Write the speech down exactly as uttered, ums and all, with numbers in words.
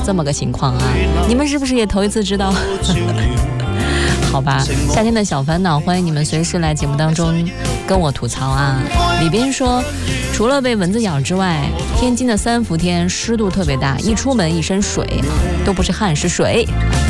这么个情况啊，你们是不是也头一次知道？好吧，夏天的小烦恼，欢迎你们随时来节目当中跟我吐槽啊。里边说，除了被蚊子咬之外，天津的三伏天湿度特别大，一出门一身水，都不是汗是水。